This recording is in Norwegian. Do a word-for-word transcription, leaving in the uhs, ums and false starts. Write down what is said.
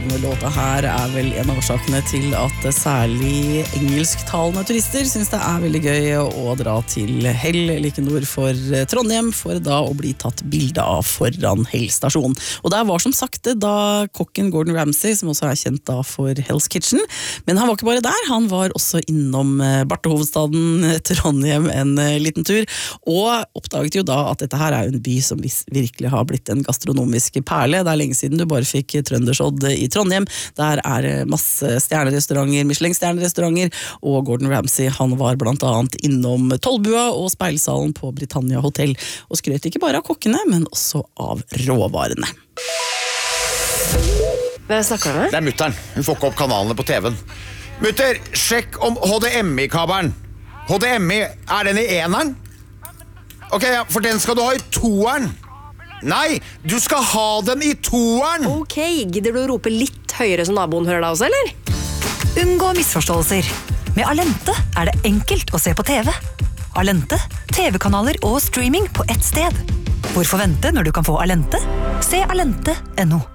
denne låta her er vel en av årsakene til at særlig engelsktalende turister synes det er veldig gøy å dra til Hell like nord for Trondheim for da å bli tatt bilde av foran Hell stasjon. Og der var som sagt da kokken Gordon Ramsay, som også er kjent da for Hell's Kitchen, men han var ikke bare der, han var også innom bartehovedstaden Trondheim en liten tur, og oppdaget jo da at dette her er en by som virkelig har blitt en gastronomisk perle. Det er lenge siden du bare fikk trøndersodd i Trondheim. Der er masse stjernerestauranter, Michelin-stjernerestauranter, og Gordon Ramsay, han var blant annet innom Tollbua og speilsalen på Britannia Hotel, og skrøt ikke bare av kokkene, men også av råvarene. Hvem snakker du med? Det er mutteren. Hun får ikke opp kanalene på T V-en. Mutter, sjekk om H D M I-kabelen. H D M I, er den i eneren? Ok, ja, for den skal du ha i toeren. Nei, du skal ha den i toeren. Ok, gidder du å rope litt høyere som naboen hører deg også, eller? Unngå misforståelser. Med Alente er det enkelt å se på T V. Alente, T V-kanaler og streaming på ett sted. Hvorfor vente når du kan få Alente? Se alente punktum no.